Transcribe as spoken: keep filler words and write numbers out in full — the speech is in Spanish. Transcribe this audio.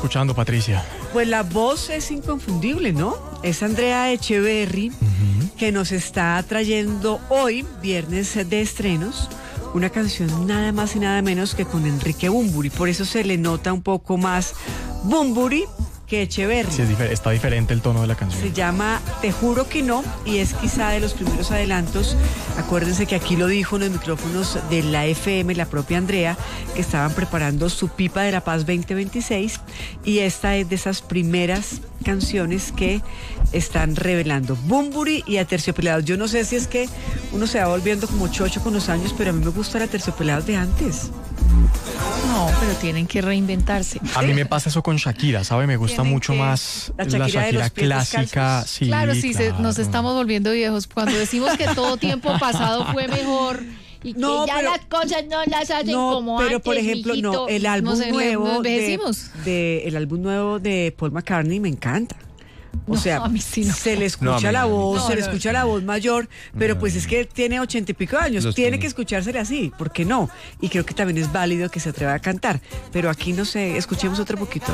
escuchando, Patricia? Pues la voz es inconfundible, ¿no? Es Andrea Echeverry, uh-huh. que nos está trayendo hoy, viernes de estrenos, una canción nada más y nada menos que con Enrique Bunbury. Por eso se le nota un poco más Bunbury que Echeverry. Sí, es difer- está diferente el tono de la canción. Se llama Te juro que no y es quizá de los primeros adelantos. Acuérdense que aquí lo dijo en los micrófonos de la F M la propia Andrea, que estaban preparando su Pipa de la Paz veinte veintiséis, y esta es de esas primeras canciones que están revelando Bunbury y Aterciopelados. Yo no sé si es que uno se va volviendo como chocho con los años, pero a mí me gusta el Aterciopelados de antes. No, pero tienen que reinventarse. A mí me pasa eso con Shakira, ¿sabe? Me gusta Tienen mucho que- más la la Shakira Shakira, de los pies clásica. descalzos. Sí, claro, sí, se- claro. nos estamos volviendo viejos. Cuando decimos que todo tiempo pasado fue mejor y que No, ya pero- las cosas no las hacen No, como pero antes, por ejemplo, mijito, no, el y álbum nos- nos nuevo de, envejecimos. de el álbum nuevo de Paul McCartney me encanta. O No, sea, a mí sí no. se le escucha No, a mí la no. voz, No, se le no, escucha la voz mayor, pero pues es que tiene ochenta y pico de años, Los tiene tiene. que escuchársele así, ¿por qué no? Y creo que también es válido que se atreva a cantar, pero aquí no sé, escuchemos otro poquito.